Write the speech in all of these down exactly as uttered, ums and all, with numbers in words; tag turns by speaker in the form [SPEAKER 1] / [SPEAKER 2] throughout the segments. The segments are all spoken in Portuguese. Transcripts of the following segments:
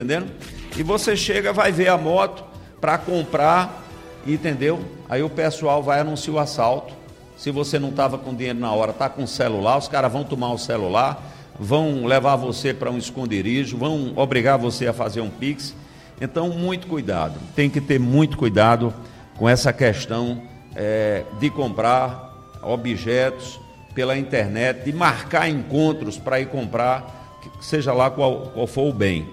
[SPEAKER 1] entendendo? E você chega, vai ver a moto para comprar, entendeu? Aí o pessoal vai anunciar o assalto. Se você não estava com dinheiro na hora, está com o celular, os caras vão tomar o celular, vão levar você para um esconderijo, vão obrigar você a fazer um Pix. Então, muito cuidado. Tem que ter muito cuidado com essa questão é, de comprar objetos pela internet, de marcar encontros para ir comprar, seja lá qual, qual for o bem.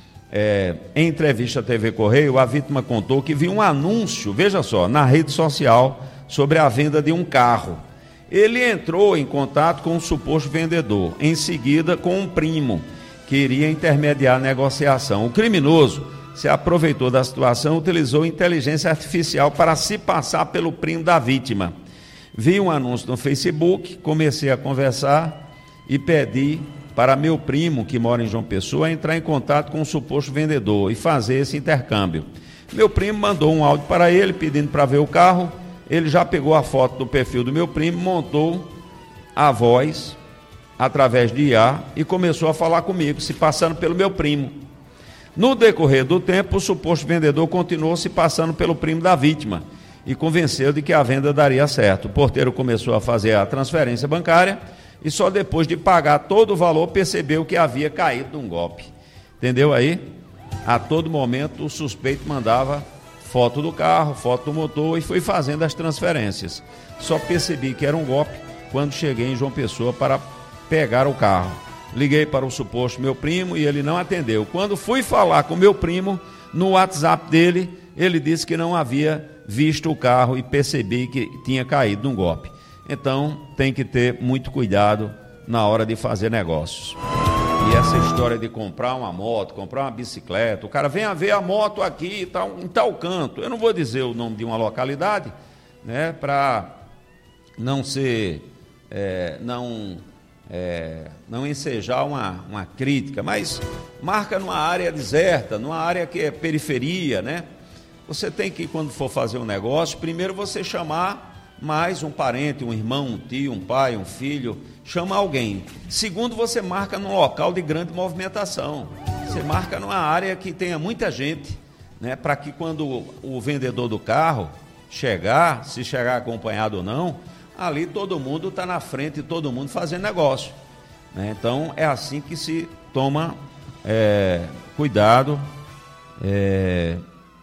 [SPEAKER 1] É, em entrevista à T V Correio, a vítima contou que viu um anúncio, veja só, na rede social sobre a venda de um carro. Ele entrou em contato com um suposto vendedor, em seguida com um primo, que iria intermediar a negociação. O criminoso se aproveitou da situação e utilizou inteligência artificial para se passar pelo primo da vítima. Vi um anúncio no Facebook, comecei a conversar e pedi para meu primo, que mora em João Pessoa, entrar em contato com o suposto vendedor e fazer esse intercâmbio. Meu primo mandou um áudio para ele, pedindo para ver o carro. Ele já pegou a foto do perfil do meu primo, montou a voz através de I A e começou a falar comigo, se passando pelo meu primo. No decorrer do tempo, o suposto vendedor continuou se passando pelo primo da vítima e convenceu de que a venda daria certo. O porteiro começou a fazer a transferência bancária e só depois de pagar todo o valor percebeu que havia caído num golpe. Entendeu aí? A todo momento o suspeito mandava foto do carro, foto do motor e foi fazendo as transferências. Só percebi que era um golpe quando cheguei em João Pessoa para pegar o carro. Liguei para o suposto meu primo e ele não atendeu. Quando fui falar com meu primo, no WhatsApp dele, ele disse que não havia visto o carro e percebi que tinha caído num golpe. Então, tem que ter muito cuidado na hora de fazer negócios. E essa história de comprar uma moto, comprar uma bicicleta, o cara vem a ver a moto aqui tal, em tal canto. Eu não vou dizer o nome de uma localidade, né, para não ser, é, não, é, não ensejar uma, uma crítica, mas marca numa área deserta, numa área que é periferia, né? Você tem que, quando for fazer um negócio, primeiro você chamar mais um parente, um irmão, um tio, um pai, um filho, chama alguém. Segundo, você marca num local de grande movimentação. Você marca numa área que tenha muita gente, né, para que quando o vendedor do carro chegar, se chegar acompanhado ou não, ali todo mundo está na frente, todo mundo fazendo negócio, né? Então, é assim que se toma é, cuidado, é,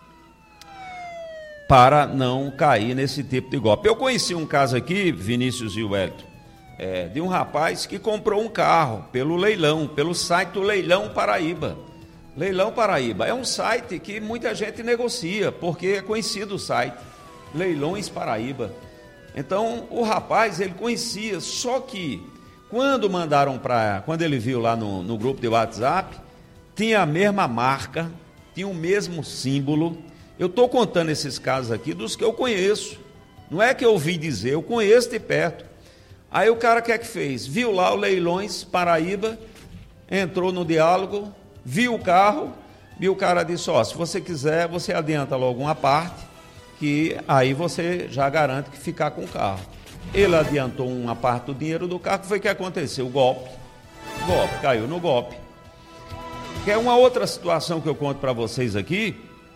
[SPEAKER 1] para não cair nesse tipo de golpe. Eu conheci um caso aqui, Vinícius e Wellington, é, de um rapaz que comprou um carro pelo leilão, pelo site do Leilão Paraíba. Leilão Paraíba é um site que muita gente negocia, porque é conhecido o site, Leilões Paraíba. Então, o rapaz, ele conhecia, só que quando mandaram para, quando ele viu lá no, no grupo de WhatsApp, tinha a mesma marca, tinha o mesmo símbolo. Eu estou contando esses casos aqui dos que eu conheço. Não é que eu ouvi dizer, eu conheço de perto. Aí o cara, o que é que fez? Viu lá o Leilões Paraíba, entrou no diálogo, viu o carro, e o cara disse, ó, se você quiser, você adianta logo uma parte, que aí você já garante que ficar com o carro. Ele adiantou uma parte do dinheiro do carro, que foi o que aconteceu? O golpe. Golpe, caiu no golpe. Que é uma outra situação que eu conto para vocês aqui.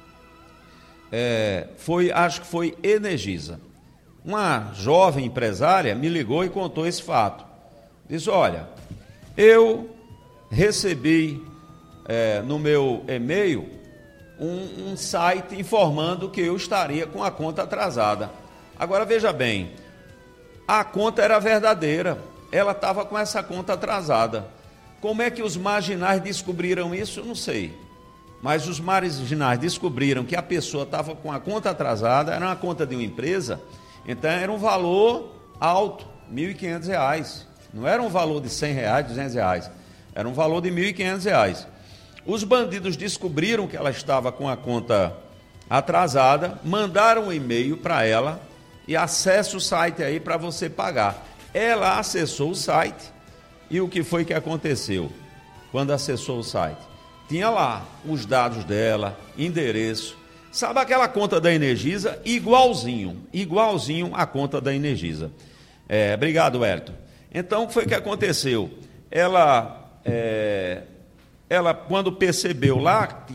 [SPEAKER 1] É, foi, acho que foi Energisa. Uma jovem empresária me ligou e contou esse fato. Disse, olha, eu recebi é, no meu e-mail um, um site informando que eu estaria com a conta atrasada. Agora veja bem, a conta era verdadeira, ela estava com essa conta atrasada. Como é que os marginais descobriram isso? Eu não sei. Mas os marginais descobriram que a pessoa estava com a conta atrasada, era uma conta de uma empresa, então era um valor alto, mil e quinhentos reais. Não era um valor de cem reais, duzentos reais, era um valor de mil e quinhentos reais. Os bandidos descobriram que ela estava com a conta atrasada, mandaram um e-mail para ela e acessa o site aí para você pagar. Ela acessou o site e o que foi que aconteceu quando acessou o site? Tinha lá os dados dela, endereço. Sabe aquela conta da Energisa? Igualzinho, igualzinho a conta da Energisa. É, obrigado, Wellington. Então, o que foi que aconteceu? Ela é, ela, quando percebeu lá,